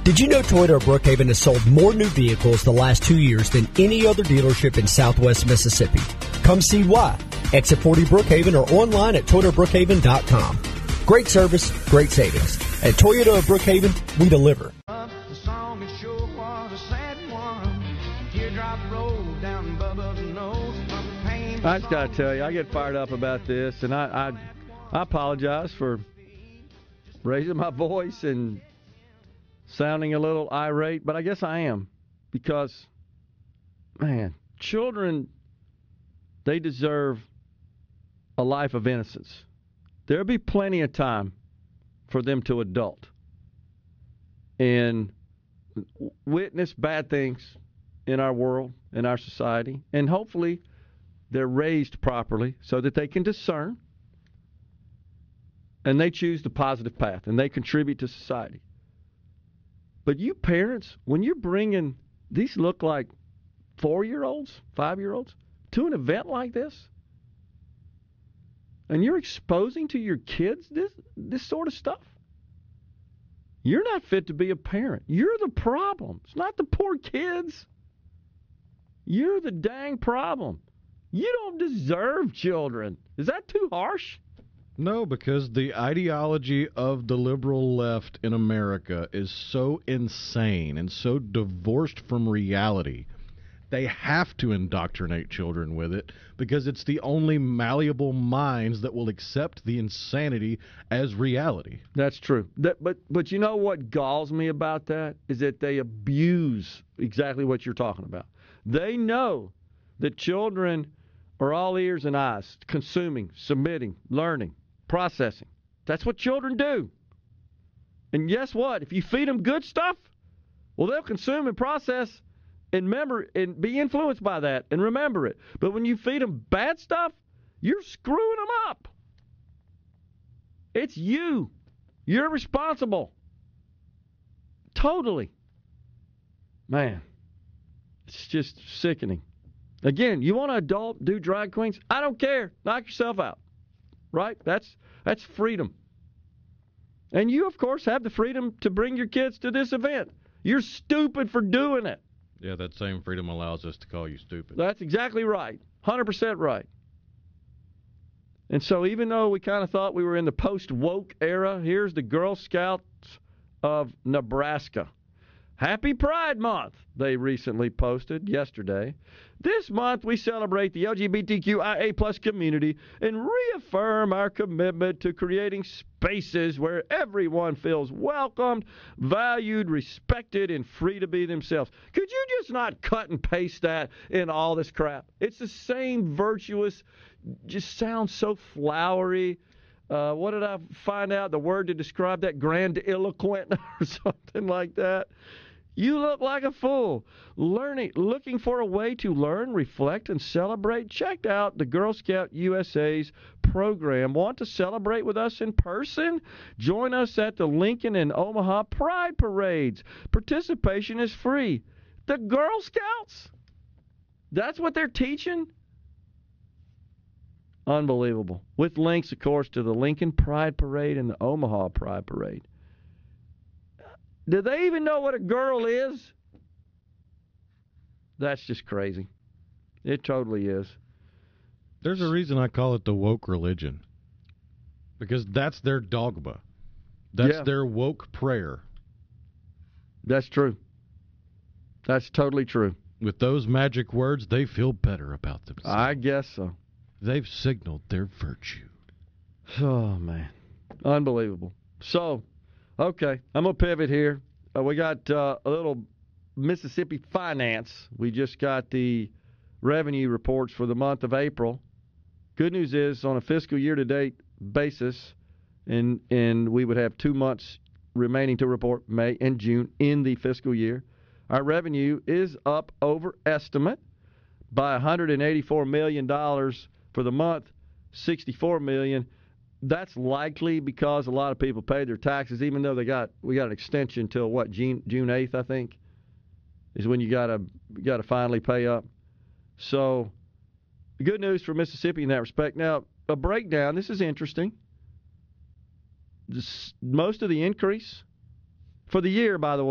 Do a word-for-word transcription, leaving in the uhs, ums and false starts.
Did you know Toyota of Brookhaven has sold more new vehicles the last two years than any other dealership in Southwest Mississippi? Come see why. Exit forty Brookhaven or online at toyota brookhaven dot com. Great service, great savings. At Toyota of Brookhaven, we deliver. The song it sure was a sad one. Teardrop rolled down Bubba's nose from the pain. I just got to tell you, I get fired up about this, and I, I, I apologize for raising my voice and sounding a little irate, but I guess I am because, man, children, they deserve a life of innocence. There'll be plenty of time for them to adult and witness bad things in our world, in our society, and hopefully they're raised properly so that they can discern and they choose the positive path and they contribute to society. But you parents, when you're bringing, these look like four-year-olds, five-year-olds, to an event like this, and you're exposing to your kids this this sort of stuff, you're not fit to be a parent. You're the problem. It's not the poor kids. You're the dang problem. You don't deserve children. Is that too harsh? No, because the ideology of the liberal left in America is so insane and so divorced from reality. They have to indoctrinate children with it because it's the only malleable minds that will accept the insanity as reality. That's true. That, but but you know what galls me about that is that they abuse exactly what you're talking about. They know that children are all ears and eyes, consuming, submitting, learning, processing. That's what children do. And guess what? If you feed them good stuff, well, they'll consume and process and remember and be influenced by that and remember it. But when you feed them bad stuff, you're screwing them up. It's you. You're responsible. Totally. Man, it's just sickening. Again, you want to adult, do drag queens? I don't care. Knock yourself out. Right? That's that's freedom. And you, of course, have the freedom to bring your kids to this event. You're stupid for doing it. Yeah, that same freedom allows us to call you stupid. That's exactly right. one hundred percent right. And so even though we kind of thought we were in the post-woke era, here's the Girl Scouts of Nebraska. Happy Pride Month, they recently posted yesterday. This month we celebrate the L G B T Q I A plus community and reaffirm our commitment to creating spaces where everyone feels welcomed, valued, respected, and free to be themselves. Could you just not cut and paste that in all this crap? It's the same virtuous, just sounds so flowery. Uh, what did I find out? The word to describe that, grandiloquent or something like that. You look like a fool. Learning, looking for a way to learn, reflect, and celebrate? Check out the Girl Scout U S A's program. Want to celebrate with us in person? Join us at the Lincoln and Omaha Pride Parades. Participation is free. The Girl Scouts? That's what they're teaching? Unbelievable. With links, of course, to the Lincoln Pride Parade and the Omaha Pride Parade. Do they even know what a girl is? That's just crazy. It totally is. There's a reason I call it the woke religion. Because that's their dogma. That's Yeah. their woke prayer. That's true. That's totally true. With those magic words, they feel better about themselves. I guess so. They've signaled their virtue. Oh, man. Unbelievable. So, okay, I'm going to pivot here. Uh, we got uh, a little Mississippi finance. We just got the revenue reports for the month of April. Good news is, on a fiscal year-to-date basis, and, and we would have two months remaining to report, May and June, in the fiscal year. Our revenue is up over estimate by one hundred eighty-four million dollars for the month, sixty-four million dollars. That's likely because a lot of people paid their taxes, even though they got we got an extension till what, June June eighth, I think, is when you gotta you gotta finally pay up. So, good news for Mississippi in that respect. Now, a breakdown. This is interesting. This, most of the increase for the year, by the way.